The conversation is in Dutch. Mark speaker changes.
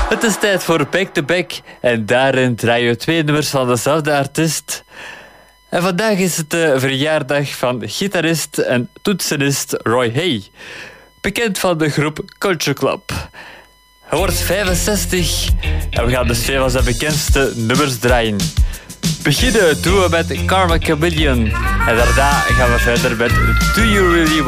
Speaker 1: Het is tijd voor Back to Back en daarin draaien we 2 nummers van dezelfde artiest. En vandaag is het de verjaardag van gitarist en toetsenist Roy Hay, bekend van de groep Culture Club. Hij wordt 65 en we gaan dus 2 van zijn bekendste nummers draaien. Beginnen doen we met Karma Chameleon en daarna gaan we verder met Do You Really